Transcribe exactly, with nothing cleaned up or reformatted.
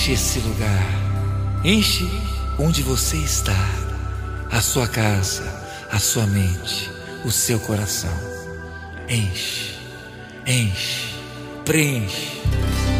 Enche esse lugar, enche onde você está, a sua casa, a sua mente, o seu coração. Enche, enche, preenche.